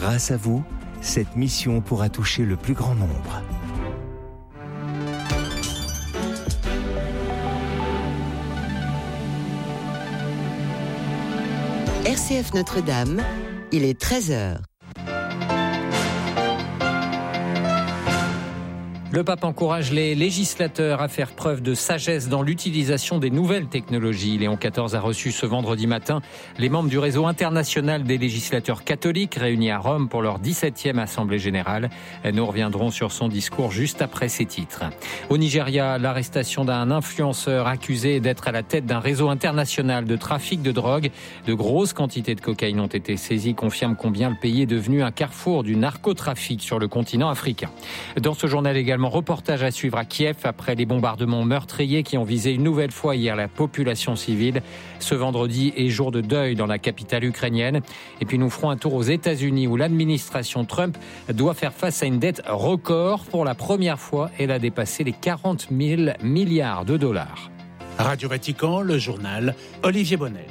Grâce à vous, cette mission pourra toucher le plus grand nombre. RCF Notre-Dame, il est 13h. Le pape encourage les législateurs à faire preuve de sagesse dans l'utilisation des nouvelles technologies. Léon XIV a reçu ce vendredi matin les membres du réseau international des législateurs catholiques réunis à Rome pour leur 17e Assemblée générale. Nous reviendrons sur son discours juste après ces titres. Au Nigeria, l'arrestation d'un influenceur accusé d'être à la tête d'un réseau international de trafic de drogue. De grosses quantités de cocaïne ont été saisies, confirme combien le pays est devenu un carrefour du narcotrafic sur le continent africain. Dans ce journal également, reportage à suivre à Kiev après les bombardements meurtriers qui ont visé une nouvelle fois hier la population civile. Ce vendredi est jour de deuil dans la capitale ukrainienne. Et puis nous ferons un tour aux États-Unis où l'administration Trump doit faire face à une dette record. Pour la première fois, elle a dépassé les 40 000 milliards de dollars. Radio Vatican, le journal, Olivier Bonnel.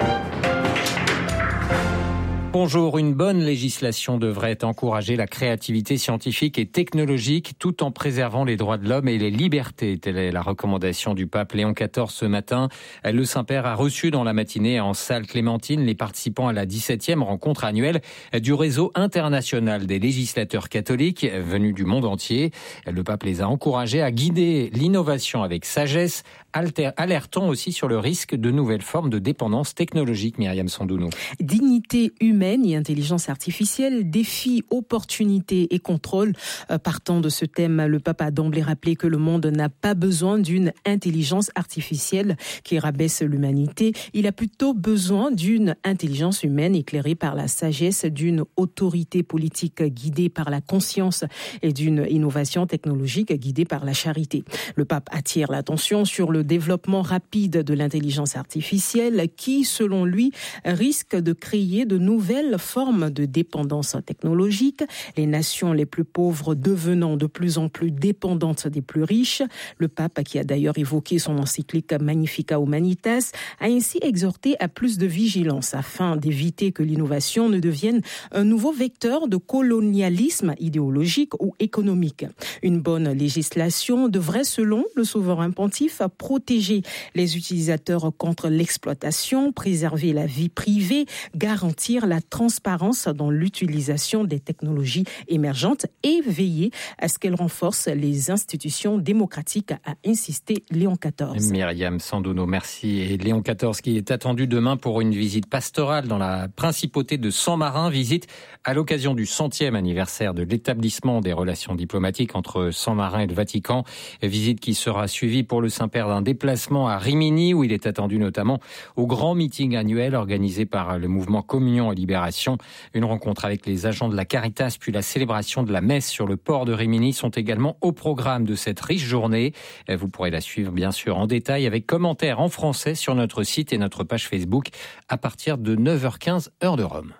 Bonjour, une bonne législation devrait encourager la créativité scientifique et technologique tout en préservant les droits de l'homme et les libertés. Telle est la recommandation du pape Léon XIV ce matin. Le Saint-Père a reçu dans la matinée en salle Clémentine les participants à la 17e rencontre annuelle du réseau international des législateurs catholiques venus du monde entier. Le pape les a encouragés à guider l'innovation avec sagesse, alertant aussi sur le risque de nouvelles formes de dépendance technologique. Myriam Sandouno. Dignité humaine et intelligence artificielle, défis, opportunités et contrôle. Partant de ce thème, le pape a d'emblée rappelé que le monde n'a pas besoin d'une intelligence artificielle qui rabaisse l'humanité. Il a plutôt besoin d'une intelligence humaine éclairée par la sagesse, d'une autorité politique guidée par la conscience et d'une innovation technologique guidée par la charité. Le pape attire l'attention sur le développement rapide de l'intelligence artificielle qui, selon lui, risque de créer de nouvelles formes de dépendance technologique, les nations les plus pauvres devenant de plus en plus dépendantes des plus riches. Le pape, qui a d'ailleurs évoqué son encyclique Magnificat Humanitas, a ainsi exhorté à plus de vigilance afin d'éviter que l'innovation ne devienne un nouveau vecteur de colonialisme idéologique ou économique. Une bonne législation devrait, selon le souverain pontife, protéger les utilisateurs contre l'exploitation, préserver la vie privée, garantir la transparence dans l'utilisation des technologies émergentes et veiller à ce qu'elles renforcent les institutions démocratiques, a insisté Léon XIV. Myriam Sandouno, merci. Et Léon XIV qui est attendu demain pour une visite pastorale dans la principauté de Saint-Marin, visite à l'occasion du 100e anniversaire de l'établissement des relations diplomatiques entre Saint-Marin et le Vatican. Visite qui sera suivie pour le Saint-Père d'un déplacement à Rimini où il est attendu notamment au grand meeting annuel organisé par le mouvement Communion et Libération. Une rencontre avec les agents de la Caritas puis la célébration de la messe sur le port de Rimini sont également au programme de cette riche journée. Vous pourrez la suivre bien sûr en détail avec commentaires en français sur notre site et notre page Facebook à partir de 9h15 heure de Rome.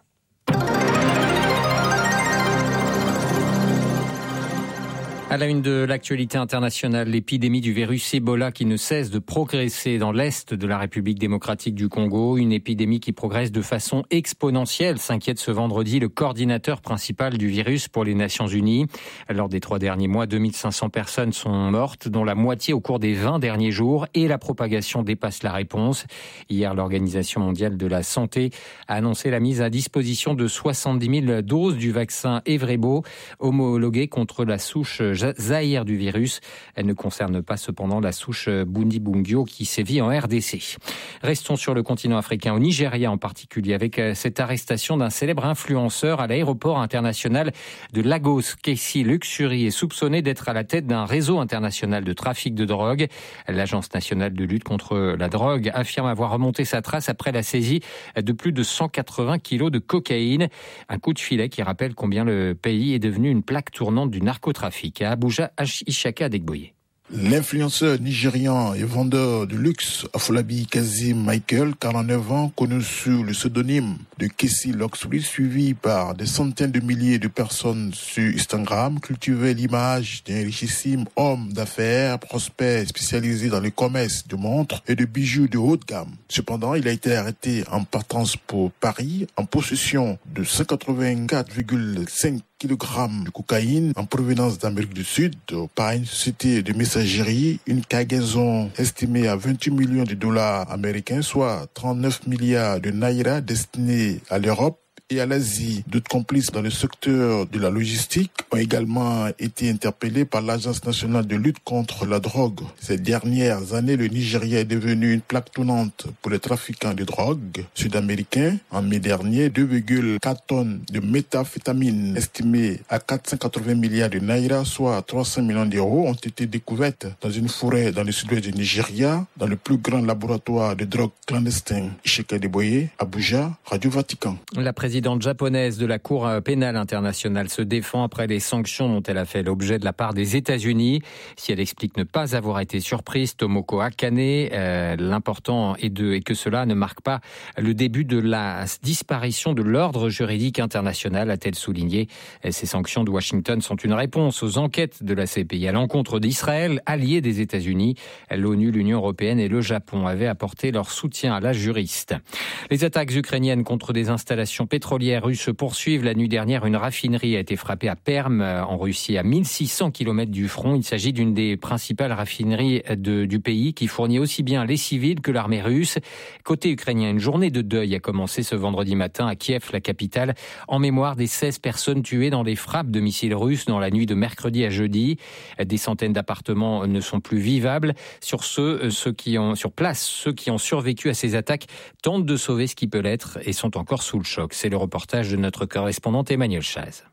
À la une de l'actualité internationale, l'épidémie du virus Ebola qui ne cesse de progresser dans l'est de la République démocratique du Congo. Une épidémie qui progresse de façon exponentielle, s'inquiète ce vendredi le coordinateur principal du virus pour les Nations Unies. Lors des 3 derniers mois, 2500 personnes sont mortes, dont la moitié au cours des 20 derniers jours, et la propagation dépasse la réponse. Hier, l'Organisation mondiale de la santé a annoncé la mise à disposition de 70 000 doses du vaccin Evrebo, homologué contre la souche Zaïre du virus. Elle ne concerne pas cependant la souche Bundibugyo qui sévit en RDC. Restons sur le continent africain, au Nigeria en particulier, avec cette arrestation d'un célèbre influenceur à l'aéroport international de Lagos. Casey Luxury est soupçonné d'être à la tête d'un réseau international de trafic de drogue. L'Agence nationale de lutte contre la drogue affirme avoir remonté sa trace après la saisie de plus de 180 kilos de cocaïne. Un coup de filet qui rappelle combien le pays est devenu une plaque tournante du narcotrafic. À Abuja, Ishaka Adegboye. L'influenceur nigérian et vendeur de luxe Afolabi Kazim Michael, 49 ans, connu sous le pseudonyme de Kessie Luxury, suivi par des centaines de milliers de personnes sur Instagram, cultivait l'image d'un richissime homme d'affaires prospère spécialisé dans le commerce de montres et de bijoux de haute gamme. Cependant, il a été arrêté en partance pour Paris en possession de 184,5 kg de cocaïne en provenance d'Amérique du Sud par une société de messagerie, une cargaison estimée à 28 millions de dollars américains, soit 39 milliards de naira destinés à l'Europe et à l'Asie. D'autres complices dans le secteur de la logistique ont également été interpellés par l'Agence nationale de lutte contre la drogue. Ces dernières années, le Nigeria est devenu une plaque tournante pour les trafiquants de drogue sud-américains. En mai dernier, 2,4 tonnes de méthamphétamine estimées à 480 milliards de naira, soit 300 millions d'euros, ont été découvertes dans une forêt dans le sud-ouest du Nigeria, dans le plus grand laboratoire de drogue clandestin. Isheka Deboye, Abuja, Radio Vatican. La présidente japonaise de la Cour pénale internationale se défend après les sanctions dont elle a fait l'objet de la part des États-Unis. Si elle explique ne pas avoir été surprise, Tomoko Akane, l'important est que cela ne marque pas le début de la disparition de l'ordre juridique international, a-t-elle souligné. Ces sanctions de Washington sont une réponse aux enquêtes de la CPI à l'encontre d'Israël, allié des États-Unis. L'ONU, l'Union européenne et le Japon avaient apporté leur soutien à la juriste. Les attaques ukrainiennes contre des installations pétrolières russes se poursuivent. La nuit dernière, une raffinerie a été frappée à Perm, en Russie, à 1600 km du front. Il s'agit d'une des principales raffineries du pays qui fournit aussi bien les civils que l'armée russe. Côté ukrainien, une journée de deuil a commencé ce vendredi matin à Kiev, la capitale, en mémoire des 16 personnes tuées dans les frappes de missiles russes dans la nuit de mercredi à jeudi. Des centaines d'appartements ne sont plus vivables. Ceux qui ont survécu à ces attaques tentent de sauver ce qui peut l'être et sont encore sous le choc. C'est le reportage de notre correspondante Emmanuel Chaz.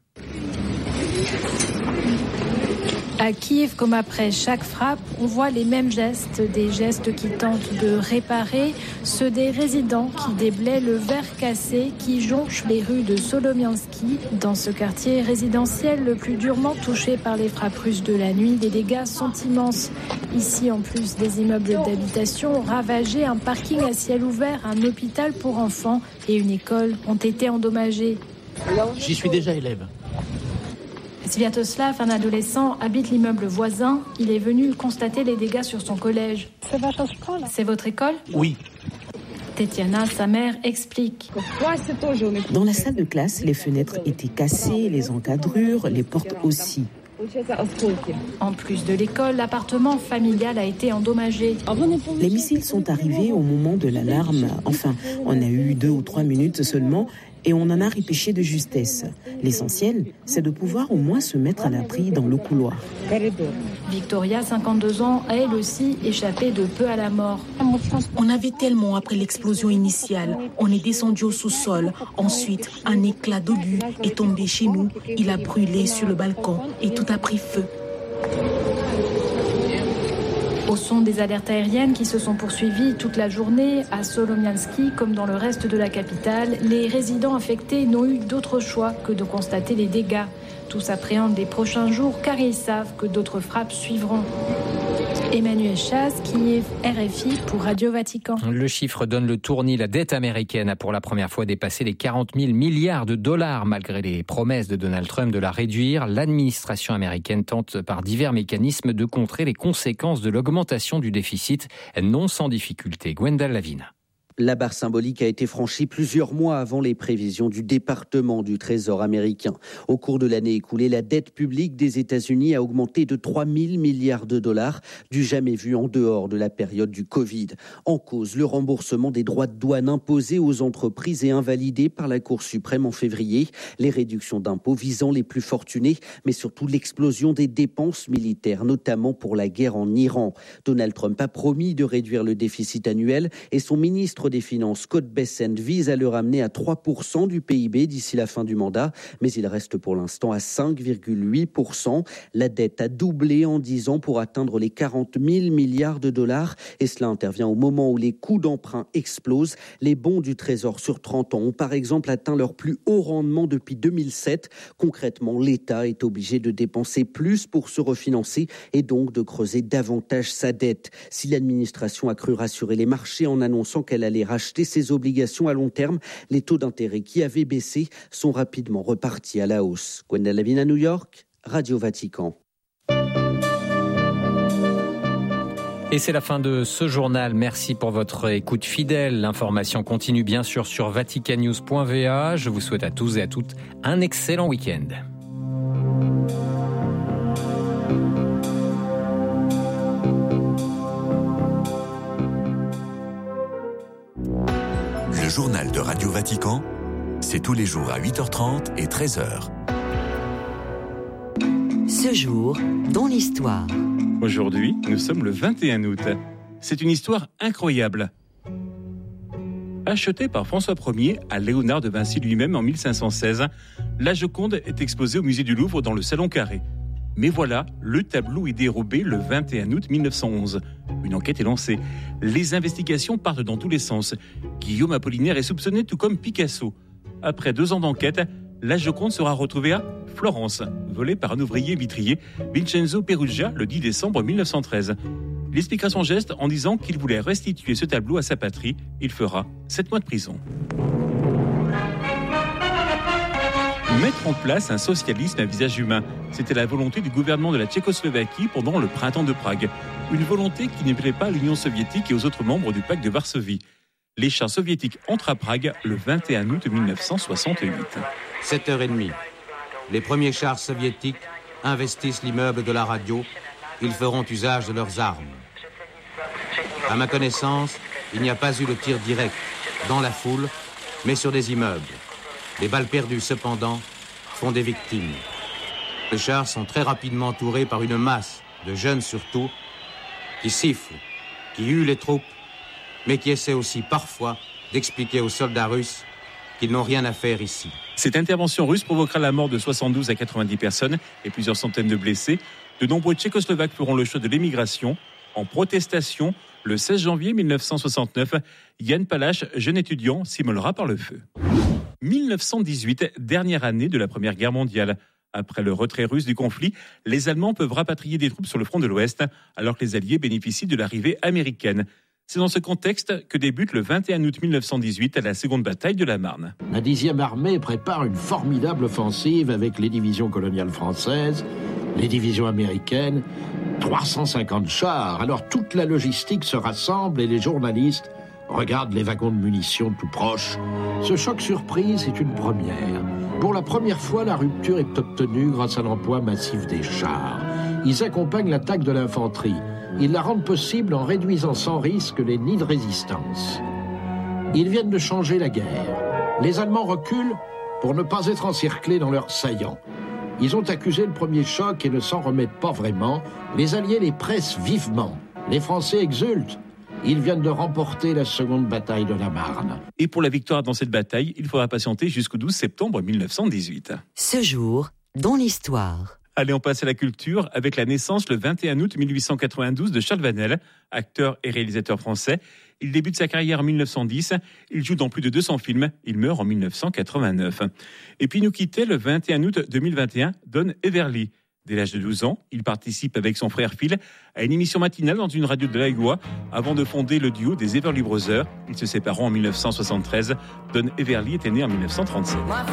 À Kiev, comme après chaque frappe, on voit les mêmes gestes, des gestes qui tentent de réparer, ceux des résidents qui déblaient le verre cassé qui jonche les rues de Solomiansky. Dans ce quartier résidentiel le plus durement touché par les frappes russes de la nuit, les dégâts sont immenses. Ici, en plus des immeubles d'habitation ravagés, un parking à ciel ouvert, un hôpital pour enfants et une école ont été endommagés. J'y suis déjà élève. Sviatoslav, un adolescent, habite l'immeuble voisin. Il est venu constater les dégâts sur son collège. C'est votre école ? Oui. Tetiana, sa mère, explique. Dans la salle de classe, les fenêtres étaient cassées, les encadrures, les portes aussi. En plus de l'école, l'appartement familial a été endommagé. Les missiles sont arrivés au moment de l'alarme. Enfin, on a eu 2 ou 3 minutes seulement et on en a repêché de justesse. L'essentiel, c'est de pouvoir au moins se mettre à l'abri dans le couloir. Victoria, 52 ans, a elle aussi échappé de peu à la mort. On avait tellement après l'explosion initiale. On est descendu au sous-sol. Ensuite, un éclat d'obus est tombé chez nous. Il a brûlé sur le balcon et tout a pris feu. Au son des alertes aériennes qui se sont poursuivies toute la journée à Solomiansky comme dans le reste de la capitale, les résidents affectés n'ont eu d'autre choix que de constater les dégâts. Tous appréhendent les prochains jours car ils savent que d'autres frappes suivront. Emmanuel Chaz, Kiev, RFI pour Radio Vatican. Le chiffre donne le tournis. La dette américaine a pour la première fois dépassé les 40 000 milliards de dollars malgré les promesses de Donald Trump de la réduire. L'administration américaine tente par divers mécanismes de contrer les conséquences de l'augmentation du déficit, non sans difficulté. Gwendal Lavina. La barre symbolique a été franchie plusieurs mois avant les prévisions du département du Trésor américain. Au cours de l'année écoulée, la dette publique des États-Unis a augmenté de 3 000 milliards de dollars, du jamais vu en dehors de la période du Covid. En cause, le remboursement des droits de douane imposés aux entreprises et invalidés par la Cour suprême en février, les réductions d'impôts visant les plus fortunés, mais surtout l'explosion des dépenses militaires, notamment pour la guerre en Iran. Donald Trump a promis de réduire le déficit annuel et son ministre des Finances, Cohn-Bessent, vise à le ramener à 3% du PIB d'ici la fin du mandat, mais il reste pour l'instant à 5,8%. La dette a doublé en 10 ans pour atteindre les 40 000 milliards de dollars et cela intervient au moment où les coûts d'emprunt explosent. Les bons du Trésor sur 30 ans ont par exemple atteint leur plus haut rendement depuis 2007. Concrètement, l'État est obligé de dépenser plus pour se refinancer et donc de creuser davantage sa dette. Si l'administration a cru rassurer les marchés en annonçant qu'elle allait racheter ses obligations à long terme, les taux d'intérêt qui avaient baissé sont rapidement repartis à la hausse. Gwendal Lavin à New York, Radio Vatican. Et c'est la fin de ce journal. Merci pour votre écoute fidèle. L'information continue bien sûr sur vaticannews.va. Je vous souhaite à tous et à toutes un excellent week-end. Le journal de Radio Vatican, c'est tous les jours à 8h30 et 13h. Ce jour, dans l'histoire. Aujourd'hui, nous sommes le 21 août. C'est une histoire incroyable. Achetée par François Ier à Léonard de Vinci lui-même en 1516, la Joconde est exposée au musée du Louvre dans le Salon Carré. Mais voilà, le tableau est dérobé le 21 août 1911. Une enquête est lancée. Les investigations partent dans tous les sens. Guillaume Apollinaire est soupçonné tout comme Picasso. Après 2 ans d'enquête, la Joconde sera retrouvée à Florence, volée par un ouvrier vitrier, Vincenzo Perugia, le 10 décembre 1913. Il expliquera son geste en disant qu'il voulait restituer ce tableau à sa patrie. Il fera 7 mois de prison. Mettre en place un socialisme à visage humain, c'était la volonté du gouvernement de la Tchécoslovaquie pendant le printemps de Prague. Une volonté qui ne plaît pas à l'Union soviétique et aux autres membres du pacte de Varsovie. Les chars soviétiques entrent à Prague le 21 août 1968. 7h30. Les premiers chars soviétiques investissent l'immeuble de la radio. Ils feront usage de leurs armes. À ma connaissance, il n'y a pas eu de tir direct dans la foule, mais sur des immeubles. Les balles perdues, cependant, font des victimes. Les chars sont très rapidement entourés par une masse de jeunes surtout, qui sifflent, qui huent les troupes, mais qui essaient aussi parfois d'expliquer aux soldats russes qu'ils n'ont rien à faire ici. Cette intervention russe provoquera la mort de 72 à 90 personnes et plusieurs centaines de blessés. De nombreux Tchécoslovaques feront le choix de l'émigration. En protestation, le 16 janvier 1969, Jan Palach, jeune étudiant, s'immolera par le feu. 1918, dernière année de la Première Guerre mondiale. Après le retrait russe du conflit, les Allemands peuvent rapatrier des troupes sur le front de l'Ouest, alors que les Alliés bénéficient de l'arrivée américaine. C'est dans ce contexte que débute le 21 août 1918 la seconde bataille de la Marne. La 10e armée prépare une formidable offensive avec les divisions coloniales françaises, les divisions américaines, 350 chars. Alors toute la logistique se rassemble et les journalistes regardent les wagons de munitions tout proches. Ce choc surprise est une première. Pour la première fois, la rupture est obtenue grâce à l'emploi massif des chars. Ils accompagnent l'attaque de l'infanterie. Ils la rendent possible en réduisant sans risque les nids de résistance. Ils viennent de changer la guerre. Les Allemands reculent pour ne pas être encerclés dans leurs saillants. Ils ont accusé le premier choc et ne s'en remettent pas vraiment. Les Alliés les pressent vivement. Les Français exultent. Ils viennent de remporter la seconde bataille de la Marne. Et pour la victoire dans cette bataille, il faudra patienter jusqu'au 12 septembre 1918. Ce jour, dans l'histoire. Allez, on passe à la culture avec la naissance le 21 août 1892 de Charles Vanel, acteur et réalisateur français. Il débute sa carrière en 1910. Il joue dans plus de 200 films. Il meurt en 1989. Et puis nous quittait le 21 août 2021 Don Everly. Dès l'âge de 12 ans, il participe avec son frère Phil à une émission matinale dans une radio de l'Iowa avant de fonder le duo des Everly Brothers. Ils se séparent en 1973. Don Everly était né en 1937.